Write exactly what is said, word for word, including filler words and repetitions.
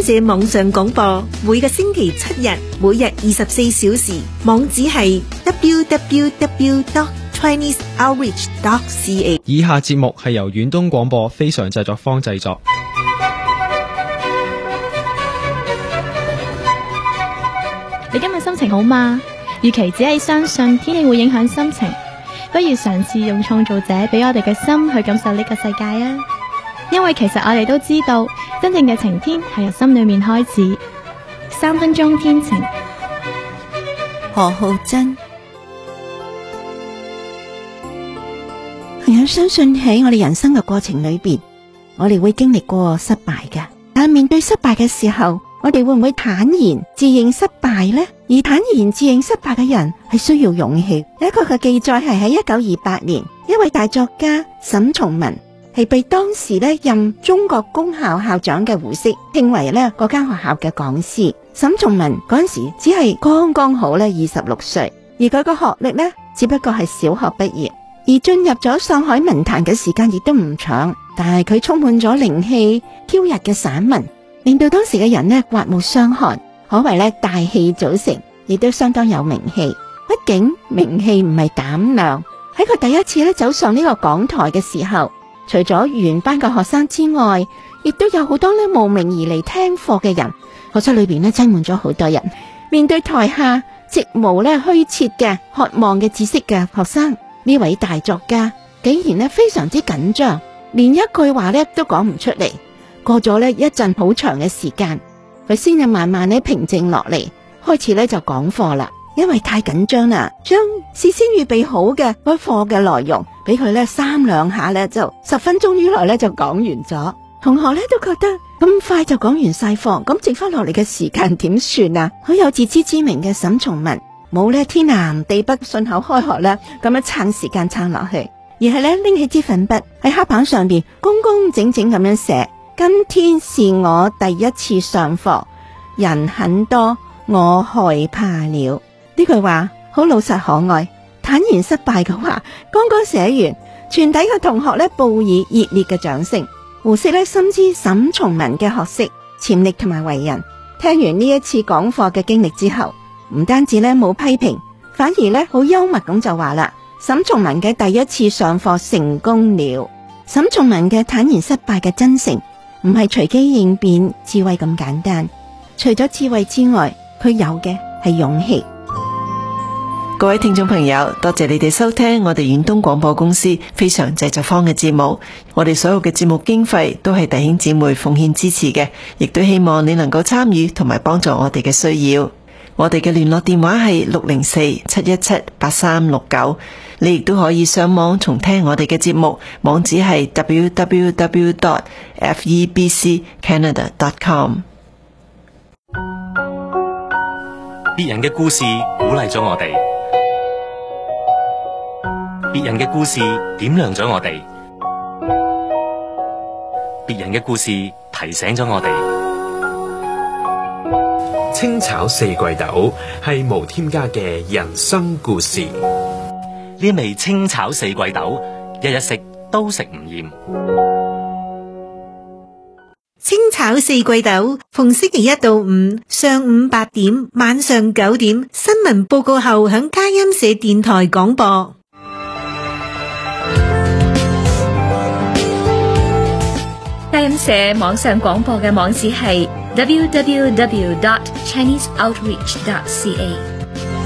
音社網上廣播，每個星期七日，每日二十四小時，網址係 double-u double-u double-u dot chinese outreach dot c a。 以下節目係由遠東廣播非常製作坊製作。 你今日心情好嗎？與其只係相信天氣會影響心情，不如嘗試用創造者俾我哋嘅心去感受呢個世界啊！因為其實我哋都知道，真正嘅晴天係由心裏面開始。三分鐘天晴， 何浩珍。朋友，相信喺我哋人生嘅過程裏邊，我哋會經歷過失敗嘅。但係面對失敗嘅時候，我哋會唔會坦然自認失敗呢？而坦然自認失敗嘅人係需要勇氣。有一個嘅記載係喺一九二八年，一位大作家沈從文係被當時咧任中國公校校長嘅胡適聘為咧嗰間學校嘅講師。沈從文嗰陣時只係剛剛好咧二十六歲，而佢個學歷咧只不過係小學畢業，而進入咗上海文壇嘅時間亦都唔長，但係佢充滿咗靈氣飄逸嘅散文，令到當時嘅人咧刮目相看，可謂咧大器早成，亦都相當有名氣。畢竟名氣唔係膽量，喺佢第一次咧走上呢個講台嘅時候，除咗原班嘅學生之外，亦都有好多咧慕名而嚟聽課嘅人。課室裏邊咧擠滿咗好多人，面對台下直無咧虛設嘅渴望嘅知識嘅學生，呢位大作家竟然咧非常之緊張，連一句話咧都講唔出嚟。過咗咧一陣好長嘅時間，佢先至慢慢咧平靜落嚟，開始咧就講課啦。因為太緊張啦，將事先預備好嘅嗰課嘅內容俾佢咧三兩下咧就十分鐘以內咧就講完咗。同學咧都覺得咁快就講完晒課，咁剩翻落嚟嘅時間點算啊？好有自知之明嘅沈從文冇咧天南地北順口開河啦，咁樣撐時間撐落去，而係咧拎起支粉筆喺黑板上邊工工整整咁樣寫：今天是我第一次上課，人很多，我害怕了。呢句話好老實可愛，坦然失敗嘅話剛剛寫完，全體嘅同學咧報以熱烈嘅掌聲。胡適咧深知沈從文嘅學識、潛力同埋為人，聽完呢一次講課嘅經歷之後，唔單止咧冇批評，反而咧好幽默咁就話啦：沈從文嘅第一次上課成功了。沈從文嘅坦然失敗嘅真誠，唔係隨機應變、智慧咁簡單，除咗智慧之外，佢有嘅係勇氣。 各位聽眾朋友，多謝你哋收聽我哋遠東廣播公司非常製作坊嘅節目。我哋所有嘅節目經費都係弟兄姊妹奉獻支持嘅，亦都希望你能夠參與同埋幫助我哋嘅需要。我哋嘅聯絡電話係六零四七一七八三六九，你亦都可以上網重聽我哋嘅節目，網址係 double-u double-u double-u dot f e b c canada dot com。 別人嘅故事鼓勵咗我哋，別人嘅故事點亮咗我哋，別人嘅故事提醒咗我哋。 清炒四季豆係無添加嘅人生故事。 呢味清炒四季豆，日日食都食唔厭。 清炒四季豆，逢星期一到五上午八點、晚上九點，新聞報告後響佳音社電台廣播。 佳音社網上廣播嘅網址係 double-u double-u double-u dot chinese outreach dot c a。